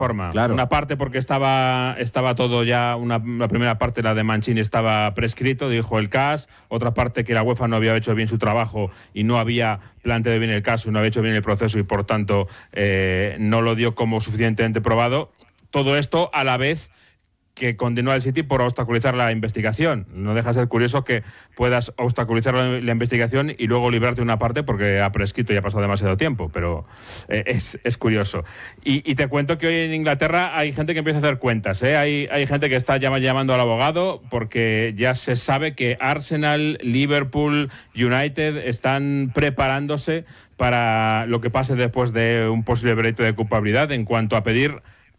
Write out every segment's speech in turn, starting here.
forma. Claro. Una parte porque estaba todo ya, la primera parte, la de Mancini, estaba prescrito, dijo el CAS. Otra parte que la UEFA no había hecho bien su trabajo y no había planteado bien el caso, no había hecho bien el proceso y por tanto no lo dio como suficientemente probado. Todo esto a la vez que condenó al City por obstaculizar la investigación. No deja de ser curioso que puedas obstaculizar la investigación y luego librarte una parte porque ha prescrito y ha pasado demasiado tiempo, pero es curioso. Y te cuento que hoy en Inglaterra hay gente que empieza a hacer cuentas, ¿eh? Hay gente que está llamando al abogado porque ya se sabe que Arsenal, Liverpool, United están preparándose para lo que pase después de un posible veredicto de culpabilidad en cuanto a pedir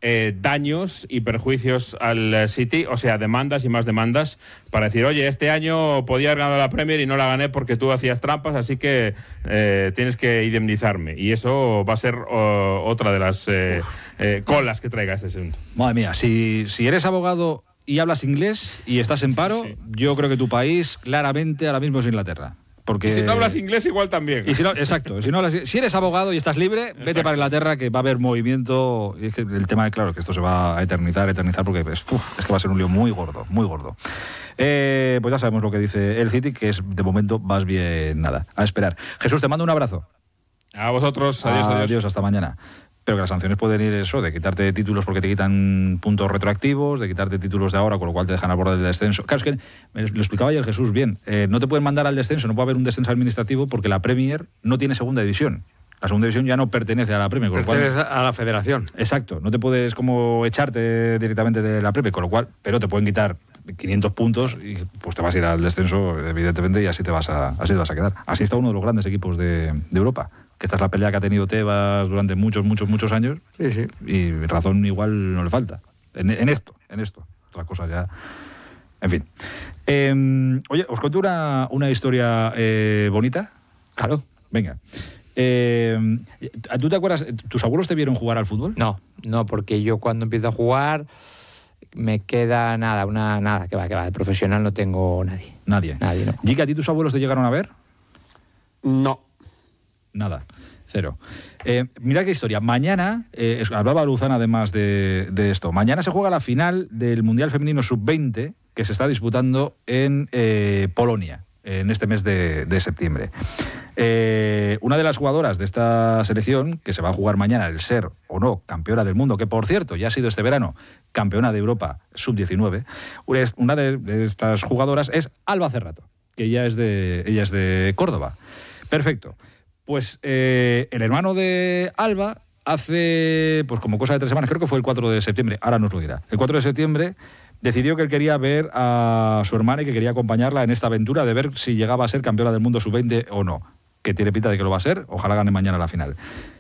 daños y perjuicios al City, o sea, demandas y más demandas para decir, oye, este año podía haber ganado la Premier y no la gané porque tú hacías trampas, así que tienes que indemnizarme. Y eso va a ser otra de las colas que traiga este asunto. Madre mía, si eres abogado y hablas inglés y estás en paro, sí, yo creo que tu país claramente ahora mismo es Inglaterra. Porque... Y si no hablas inglés, igual también. Y si no, exacto. Si eres abogado y estás libre, exacto, vete para Inglaterra, que va a haber movimiento. Y es que el tema es claro que esto se va a eternizar, porque es que va a ser un lío muy gordo, muy gordo. Pues ya sabemos lo que dice el City, que es de momento más bien nada. A esperar. Jesús, te mando un abrazo. A vosotros. Adiós, adiós. Adiós, hasta mañana. Pero que las sanciones pueden ir eso, de quitarte títulos porque te quitan puntos retroactivos, de quitarte títulos de ahora, con lo cual te dejan al borde del descenso. Claro, es que lo explicaba ayer Jesús bien. No te pueden mandar al descenso, no puede haber un descenso administrativo porque la Premier no tiene segunda división. La segunda división ya no pertenece a la Premier. Pertenece a la federación. Exacto, no te puedes como echarte directamente de la Premier, con lo cual, pero te pueden quitar 500 puntos y pues te vas a ir al descenso, evidentemente, y así te vas a quedar. Así está uno de los grandes equipos de Europa. Que esta es la pelea que ha tenido Tebas durante muchos años. Sí, sí. Y razón igual no le falta. En esto. Otras cosas ya... En fin. Oye, ¿os cuento una historia bonita? Claro. Venga. ¿Tú te acuerdas? ¿Tus abuelos te vieron jugar al fútbol? No, porque yo cuando empiezo a jugar me queda nada, que va, de profesional no tengo nadie. Nadie, ¿no? ¿Jica, a ti tus abuelos te llegaron a ver? No. Nada, cero. Mirad qué historia. Mañana, hablaba Luzán además de esto, mañana se juega la final del Mundial Femenino Sub-20 que se está disputando en Polonia, en este mes de septiembre. Una de las jugadoras de esta selección, que se va a jugar mañana el ser o no campeona del mundo, que por cierto ya ha sido este verano campeona de Europa Sub-19, una de estas jugadoras es Alba Cerrato, que ella es de Córdoba. Perfecto. Pues el hermano de Alba hace pues como cosa de 3 semanas, creo que fue el 4 de septiembre, ahora nos lo dirá. El 4 de septiembre decidió que él quería ver a su hermana y que quería acompañarla en esta aventura de ver si llegaba a ser campeona del mundo sub-20 o no. Que tiene pinta de que lo va a ser, ojalá gane mañana la final.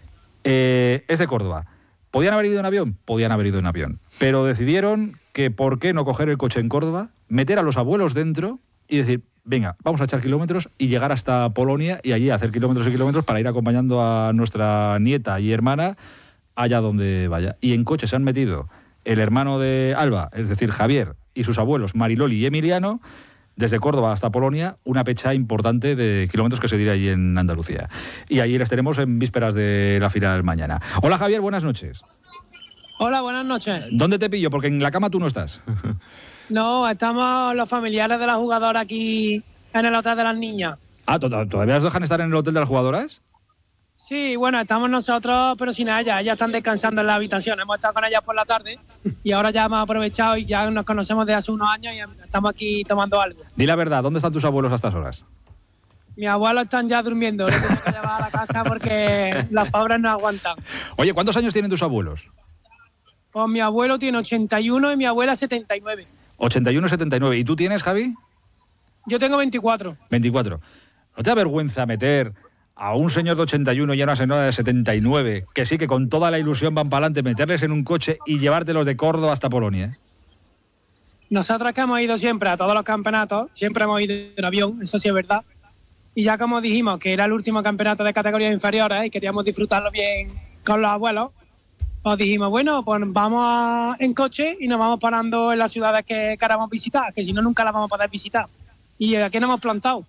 Es de Córdoba. ¿Podían haber ido en avión? Podían haber ido en avión. Pero decidieron que por qué no coger el coche en Córdoba, meter a los abuelos dentro y decir, venga, vamos a echar kilómetros y llegar hasta Polonia y allí hacer kilómetros y kilómetros para ir acompañando a nuestra nieta y hermana allá donde vaya. Y en coche se han metido el hermano de Alba, es decir, Javier, y sus abuelos, Mariloli y Emiliano, desde Córdoba hasta Polonia, una pecha importante de kilómetros que se dirá allí en Andalucía. Y allí les tenemos en vísperas de la final mañana. Hola Javier, buenas noches. Hola, buenas noches. ¿Dónde te pillo? Porque en la cama tú no estás. No, estamos los familiares de la jugadora aquí en el hotel de las niñas. Ah, ¿todavía os dejan estar en el hotel de las jugadoras? Sí, bueno, estamos nosotros, pero sin ellas. Ellas están descansando en la habitación. Hemos estado con ellas por la tarde y ahora ya hemos aprovechado y ya nos conocemos desde hace unos años y estamos aquí tomando algo. Di la verdad, ¿dónde están tus abuelos a estas horas? Mis abuelos están ya durmiendo. Les tengo que llevar a la casa porque las pobres no aguantan. Oye, ¿cuántos años tienen tus abuelos? Pues mi abuelo tiene 81 y mi abuela 79. 81, 79. ¿Y tú tienes, Javi? Yo tengo 24. 24. ¿No te da vergüenza meter a un señor de 81 y a una señora de 79, que sí que con toda la ilusión van para adelante, meterles en un coche y llevártelos de Córdoba hasta Polonia? Nosotros que hemos ido siempre a todos los campeonatos, siempre hemos ido en avión, eso sí es verdad. Y ya como dijimos que era el último campeonato de categorías inferiores y queríamos disfrutarlo bien con los abuelos, pues dijimos, bueno, pues vamos en coche y nos vamos parando en las ciudades que queramos visitar, que si no nunca las vamos a poder visitar. Y aquí nos hemos plantado.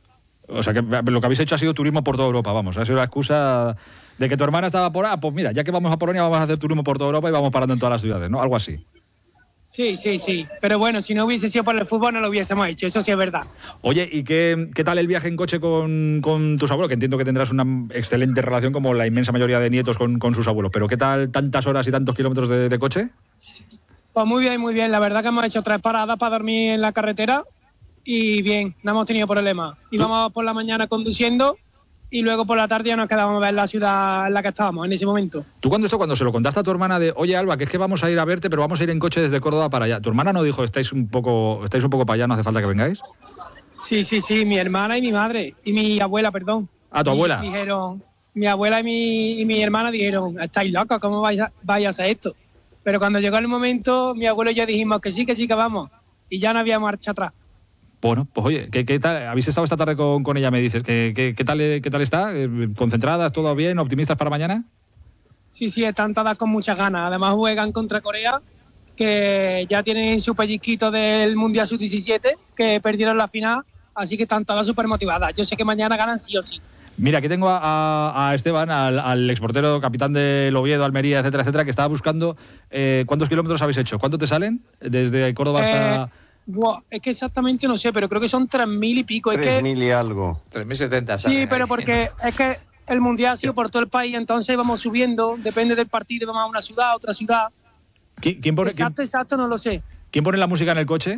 O sea, que lo que habéis hecho ha sido turismo por toda Europa, vamos. Ha sido la excusa de que tu hermana estaba por ahí. Pues mira, ya que vamos a Polonia, vamos a hacer turismo por toda Europa y vamos parando en todas las ciudades, ¿no? Algo así. Sí. Pero bueno, si no hubiese sido por el fútbol no lo hubiésemos hecho, eso sí es verdad. Oye, ¿y qué tal el viaje en coche con tus abuelos? Que entiendo que tendrás una excelente relación como la inmensa mayoría de nietos con sus abuelos. Pero ¿qué tal tantas horas y tantos kilómetros de coche? Pues muy bien. La verdad que hemos hecho 3 paradas para dormir en la carretera y bien, no hemos tenido problemas. Íbamos por la mañana conduciendo y luego por la tarde ya nos quedábamos a ver la ciudad en la que estábamos en ese momento. ¿Tú cuando se lo contaste a tu hermana de, oye Alba, que es que vamos a ir a verte, pero vamos a ir en coche desde Córdoba para allá? ¿Tu hermana no dijo, estáis un poco para allá, no hace falta que vengáis? Sí, mi hermana y mi madre, y mi abuela, perdón. ¿Ah, tu abuela? Dijeron, mi abuela y mi hermana dijeron, estáis locos, ¿cómo vais a hacer esto? Pero cuando llegó el momento, mi abuelo y yo dijimos que sí que vamos, y ya no había marcha atrás. Bueno, pues oye, ¿qué tal? ¿Habéis estado esta tarde con ella, me dices? ¿Qué tal está? ¿Concentradas, todo bien? ¿Optimistas para mañana? Sí, están todas con muchas ganas. Además juegan contra Corea, que ya tienen su pellizquito del Mundial Sub-17, que perdieron la final, así que están todas súper motivadas. Yo sé que mañana ganan sí o sí. Mira, aquí tengo a Esteban, al exportero, capitán del Oviedo, Almería, etcétera, que estaba buscando ¿cuántos kilómetros habéis hecho? ¿Cuánto te salen desde Córdoba hasta...? Es que exactamente no sé, pero creo que son 3.000 y pico. 3.000 y algo. 3.070. Sí, pero porque es que el Mundial ha sido por todo el país, entonces vamos subiendo, depende del partido, vamos a una ciudad, a otra ciudad. ¿Quién pone, Exacto, no lo sé. ¿Quién pone la música en el coche?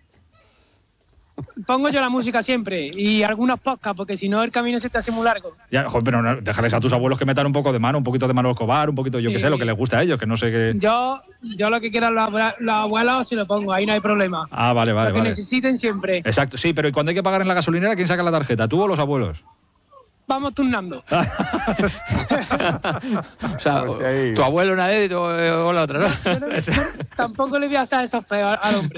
Pongo yo la música siempre y algunos podcasts, porque si no el camino se te hace muy largo. Ya, joder, pero no, déjales a tus abuelos que metan un poco de mano, un poquito de Manolo Escobar, un poquito, yo qué sé, lo que les gusta a ellos, que no sé qué... Yo lo que quieran los abuelos se lo pongo, ahí no hay problema. Ah, vale. Lo que necesiten siempre. Exacto, sí, pero ¿y cuando hay que pagar en la gasolinera, quién saca la tarjeta, tú o los abuelos? Vamos turnando. O sea, tu abuelo una vez y tu o la otra, ¿no? Tampoco le voy a hacer eso feo al hombre.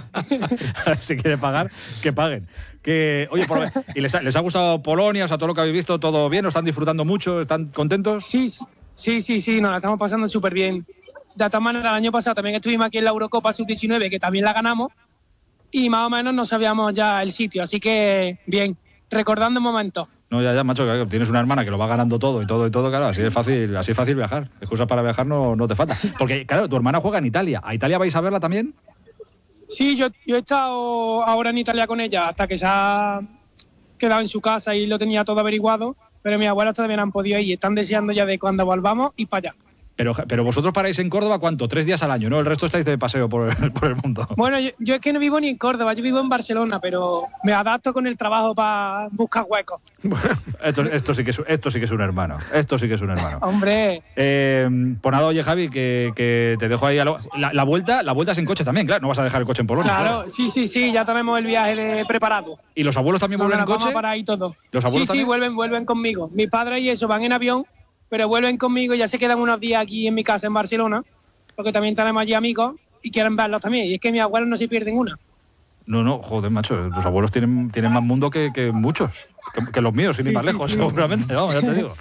Si quiere pagar, que paguen. Oye, ¿y les ha gustado Polonia? O sea, todo lo que habéis visto, ¿todo bien? ¿Lo están disfrutando mucho? ¿Están contentos? Sí, nos la estamos pasando súper bien. De todas maneras, el año pasado también estuvimos aquí en la Eurocopa Sub-19, que también la ganamos, y más o menos no sabíamos ya el sitio, así que bien, recordando momentos. No, ya, macho, que tienes una hermana que lo va ganando todo y todo, claro, así es fácil viajar. Excusas para viajar no te falta. Porque, claro, tu hermana juega en Italia. ¿A Italia vais a verla también? Sí, yo he estado ahora en Italia con ella hasta que se ha quedado en su casa y lo tenía todo averiguado, pero mis abuelos todavía no han podido ir y están deseando ya de cuando volvamos ir para allá. Pero vosotros paráis en Córdoba, ¿cuánto? 3 días al año, ¿no? El resto estáis de paseo por el mundo. Bueno, yo es que no vivo ni en Córdoba, yo vivo en Barcelona, pero me adapto con el trabajo para buscar huecos. Bueno, esto sí que es un hermano. Esto sí que es un hermano. Hombre. Pues nada, oye, Javi, que te dejo ahí. La vuelta es en coche también, claro. No vas a dejar el coche en Polonia. Claro, sí, ya tenemos el viaje preparado. ¿Y los abuelos también vuelven en coche? Vamos para ahí todo. ¿Los abuelos también? Sí, vuelven conmigo. Mis padres y eso van en avión, pero vuelven conmigo y ya se quedan unos días aquí en mi casa en Barcelona, porque también tenemos allí amigos y quieren verlos también. Y es que mis abuelos no se pierden una. No, joder, macho, los abuelos tienen más mundo que muchos, que los míos, sin ir más lejos, seguramente, vamos, ya te digo.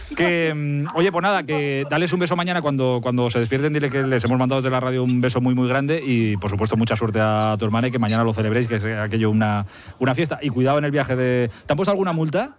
Oye, pues nada, que dales un beso mañana cuando se despierten, dile que les hemos mandado desde la radio un beso muy, muy grande y, por supuesto, mucha suerte a tu hermana y que mañana lo celebréis, que sea aquello una fiesta. Y cuidado en el viaje de... ¿Te han puesto alguna multa?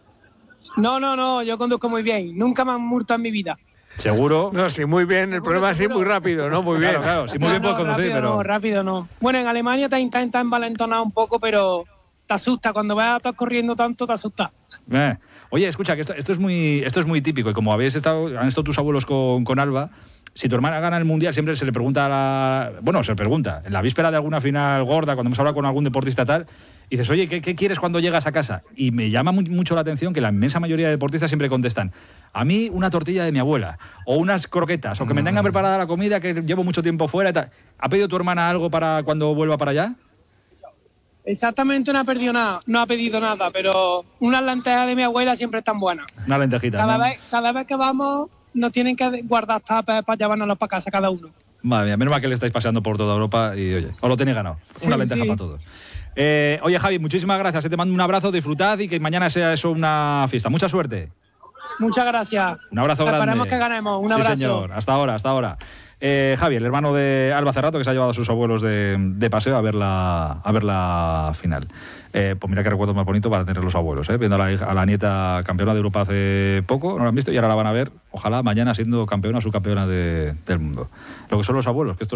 No, yo conduzco muy bien. Nunca me han multado en mi vida. ¿Seguro? No, sí, muy bien. El problema es ir muy rápido, ¿no? Muy bien. Claro, sí, muy bien puedes conducir, pero... rápido no. Bueno, en Alemania te intenta envalentonar un poco, pero te asusta. Cuando vas a estar corriendo tanto, te asusta. Oye, escucha, que esto es muy típico. Y como han estado tus abuelos con Alba, si tu hermana gana el Mundial, siempre se le pregunta en la víspera de alguna final gorda, cuando hemos hablado con algún deportista tal, y dices, oye, ¿qué quieres cuando llegas a casa? Y me llama mucho la atención que la inmensa mayoría de deportistas siempre contestan, a mí una tortilla de mi abuela, o unas croquetas, o que me tengan preparada la comida, que llevo mucho tiempo fuera y tal. ¿Ha pedido tu hermana algo para cuando vuelva para allá? Exactamente, no ha pedido nada, pero unas lentejas de mi abuela siempre están buenas. Una lentejita, Cada vez que vamos, nos tienen que guardar tapes para llevárnoslos para casa cada uno. Madre mía, menos mal que le estáis paseando por toda Europa y, oye, os lo tenéis ganado. Una lenteja para todos. Oye, Javi, muchísimas gracias. Te mando un abrazo, disfrutad y que mañana sea eso una fiesta. Mucha suerte. Muchas gracias. Un abrazo grande. Esperemos que ganemos. Un abrazo. Sí, señor. Hasta ahora. Javi, el hermano de Alba Cerrato, que se ha llevado a sus abuelos de paseo a ver la final. Pues mira qué recuerdos más bonitos para tener los abuelos, viendo a la nieta campeona de Europa hace poco, no la han visto, y ahora la van a ver, ojalá mañana siendo campeona o subcampeona del mundo. Lo que son los abuelos, que estos